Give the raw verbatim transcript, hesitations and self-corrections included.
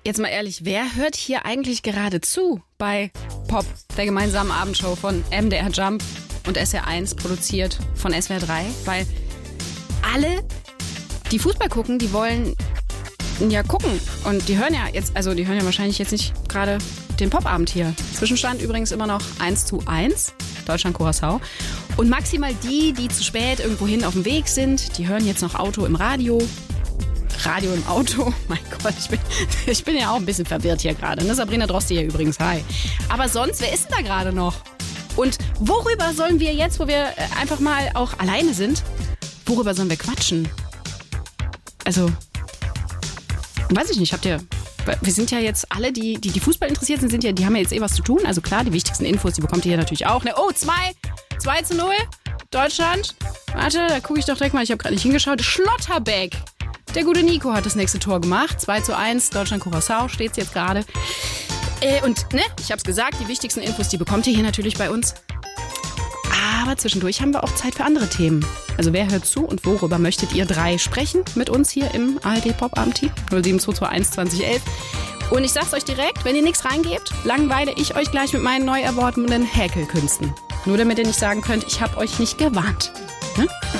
jetzt mal ehrlich, wer hört hier eigentlich gerade zu bei Pop, der gemeinsamen Abendshow von M D R Jump und S R eins, produziert von S W R drei? Weil alle, die Fußball gucken, die wollen ja gucken. Und die hören ja jetzt, also die hören ja wahrscheinlich jetzt nicht gerade den Popabend hier. Zwischenstand übrigens immer noch eins zu eins, Deutschland-Curaçao. Und maximal die, die zu spät irgendwohin auf dem Weg sind, die hören jetzt noch Auto im Radio. Radio im Auto. Mein Gott, ich bin, ich bin ja auch ein bisschen verwirrt hier gerade. Ne? Sabrina Droste hier übrigens. Hi. Aber sonst, wer ist denn da gerade noch? Und worüber sollen wir jetzt, wo wir einfach mal auch alleine sind, worüber sollen wir quatschen? Also, weiß ich nicht, habt ihr... Wir sind ja jetzt alle, die, die, die Fußball interessiert sind, sind ja, die haben ja jetzt eh was zu tun. Also klar, die wichtigsten Infos, die bekommt ihr hier natürlich auch. Ne? Oh, zwei, zwei zu null, Deutschland. Warte, da gucke ich doch direkt mal, ich habe gerade nicht hingeschaut. Schlotterbeck. Der gute Nico hat das nächste Tor gemacht. zwei zu eins, Deutschland-Curaçao steht's jetzt gerade. Äh, und, ne, ich hab's gesagt, die wichtigsten Infos, die bekommt ihr hier natürlich bei uns. Aber zwischendurch haben wir auch Zeit für andere Themen. Also wer hört zu und worüber möchtet ihr drei sprechen mit uns hier im A R D-Pop-Abend-Team? null sieben zwei zwei eins zwanzig elf. Und ich sag's euch direkt, wenn ihr nichts reingebt, langweile ich euch gleich mit meinen neu erworbenen Häkelkünsten. Nur damit ihr nicht sagen könnt, ich hab euch nicht gewarnt. Hm?